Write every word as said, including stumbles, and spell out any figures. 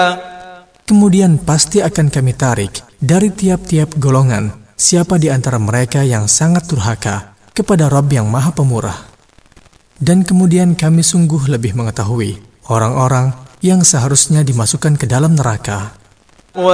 Kemudian pasti akan kami tarik dari tiap-tiap golongan siapa di antara mereka yang sangat durhaka kepada Rabb yang Maha Pemurah. Dan kemudian kami sungguh lebih mengetahui orang-orang yang seharusnya dimasukkan ke dalam neraka.